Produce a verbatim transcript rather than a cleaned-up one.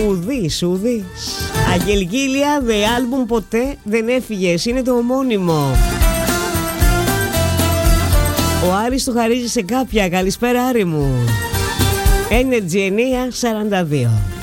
Ουδής, ουδής. Αγγελική Ηλιάδε, άλμπουμ ποτέ δεν έφυγες, είναι το ομώνυμο. Ο Άρης του χαρίζει σε κάποια. Καλησπέρα Άρη μου. Energy εννιά σαράντα δύο.